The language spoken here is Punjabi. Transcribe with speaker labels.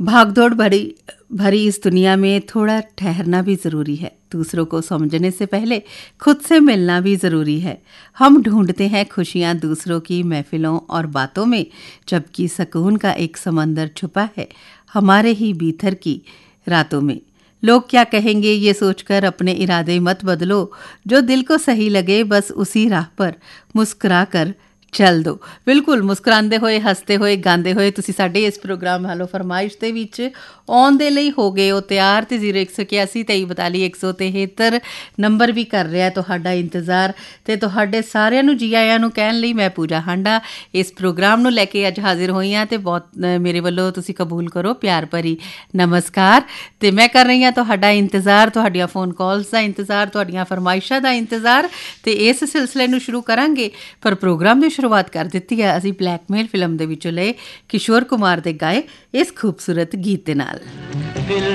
Speaker 1: भागदौड़ भरी भरी इस दुनिया में थोड़ा ठहरना भी ज़रूरी है। दूसरों को समझने से पहले खुद से मिलना भी ज़रूरी है। हम ढूंढते हैं खुशियाँ दूसरों की महफिलों और बातों में, जबकि सुकून का एक समंदर छुपा है हमारे ही भीतर की रातों में। लोग क्या कहेंगे ये सोचकर अपने इरादे मत बदलो। जो दिल को सही लगे बस उसी राह पर मुस्कुरा कर ਚੱਲ ਦੋ। ਬਿਲਕੁਲ ਮੁਸਕਰਾਉਂਦੇ ਹੋਏ, ਹੱਸਦੇ ਹੋਏ, ਗਾਉਂਦੇ ਹੋਏ ਤੁਸੀਂ ਸਾਡੇ ਇਸ ਪ੍ਰੋਗਰਾਮ ਹੈਲੋ ਫਰਮਾਇਸ਼ ਦੇ ਵਿੱਚ ਆਉਣ ਦੇ ਲਈ ਹੋ ਗਏ ਹੋ ਤਿਆਰ। ਤੇ 0181 2342 173 ਨੰਬਰ ਵੀ ਕਰ ਰਿਹਾ ਤੁਹਾਡਾ ਇੰਤਜ਼ਾਰ। ਤੇ ਤੁਹਾਡੇ ਸਾਰਿਆਂ ਨੂੰ ਜੀ ਆਇਆਂ ਨੂੰ ਕਹਿਣ ਲਈ ਮੈਂ ਪੂਜਾ ਹਾਂਡਾ ਇਸ ਪ੍ਰੋਗਰਾਮ ਨੂੰ ਲੈ ਕੇ ਅੱਜ ਹਾਜ਼ਰ ਹੋਈ ਹਾਂ। ਤੇ ਬਹੁਤ ਮੇਰੇ ਵੱਲੋਂ ਤੁਸੀਂ ਕਬੂਲ ਕਰੋ ਪਿਆਰ ਭਰੀ ਨਮਸਕਾਰ। ਤੇ ਮੈਂ ਕਰ ਰਹੀ ਹਾਂ ਤੁਹਾਡਾ ਇੰਤਜ਼ਾਰ, ਤੁਹਾਡੀਆਂ ਫੋਨ ਕਾਲਸ ਦਾ ਇੰਤਜ਼ਾਰ, ਤੁਹਾਡੀਆਂ ਫਰਮਾਇਸ਼ਾਂ ਦਾ ਇੰਤਜ਼ਾਰ। ਤੇ ਇਸ ਸਿਲਸਿਲੇ ਨੂੰ ਸ਼ੁਰੂ ਕਰਾਂਗੇ, ਪਰ ਪ੍ਰੋਗਰਾਮ ਦੀ ਸ਼ੁਰੂਆਤ ਕਰ ਦਿੱਤੀ ਹੈ ਅਸੀਂ ਬਲੈਕਮੇਲ ਫਿਲਮ ਦੇ ਵਿੱਚੋਂ ਲਏ ਕਿਸ਼ੋਰ ਕੁਮਾਰ ਦੇ ਗਾਏ ਇਸ ਖੂਬਸੂਰਤ ਗੀਤ ਦੇ ਨਾਲ।